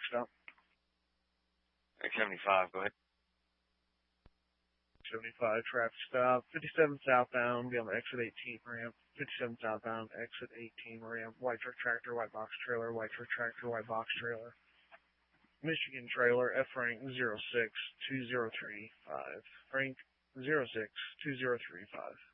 stop. X75, go ahead. 75 traffic stop. 57 southbound, be on the exit 18 ramp. 57 southbound, exit 18 ramp. White truck tractor, white box trailer, white truck tractor, white box trailer. Michigan trailer, F rank 0620335. Rank 0620335.